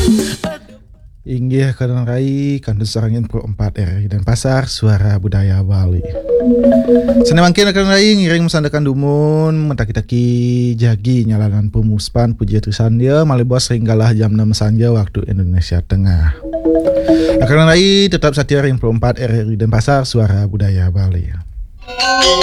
Inggih kadang rai kandung sarangin Pro 4 RRI Denpasar Suara Budaya Bali. Sene mangkin akan rai ngiring mesandakan dumun mentaki-taki jagi nyalanan pemuspan puji tulisan dia malibos hinggalah jam 6 sanja waktu Indonesia Tengah. Akan rai tetap setia ring Pro 4 RRI Denpasar Suara Budaya Bali.